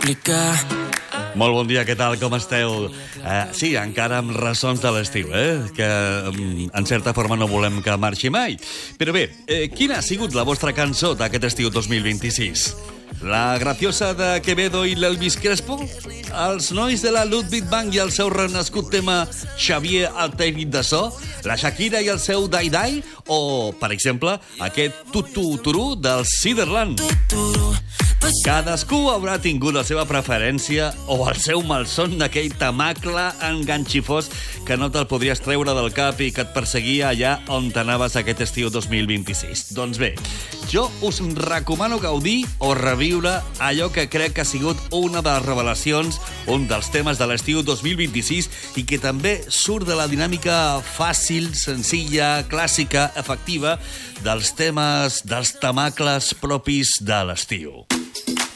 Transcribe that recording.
explicar. Molt bon dia, què tal, com esteu? Sí, encara amb ressons de l'estiu, que en certa forma no volem que marxi mai. Però bé, quina ha sigut la vostra cançó d'aquest estiu 2026? La graciosa de Quevedo i l'Elvis Crespo? Els nois de la Ludwig Band i el seu renascut tema Xavier al tècnic de so? La Shakira i el seu Dai Dai? O, per exemple, aquest Tutu-Turu del Ciderland? Cadascú haurà tingut la seva preferència o el seu malson d'aquell tamacle enganxifós que no te'l podries treure del cap i que et perseguia allà on t'anaves aquest estiu 2026. Doncs bé, jo us recomano gaudir o reviure allò que crec que ha sigut una de les revelacions, un dels temes de l'estiu 2026 i que també surt de la dinàmica fàcil, senzilla, clàssica, efectiva dels temes, dels tamacles propis de l'estiu.